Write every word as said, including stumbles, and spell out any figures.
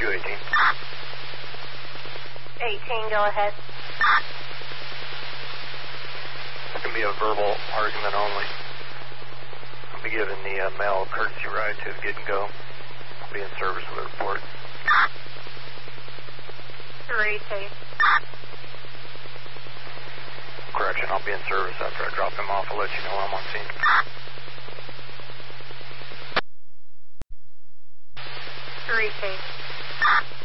two eighteen. eighteen, go ahead. It's going to be a verbal argument only. I'll be giving the uh, male courtesy ride to Get and Go. I'll be in service with a report. three two. Correction, I'll be in service after I drop him off. I'll let you know when I'm on scene. three two.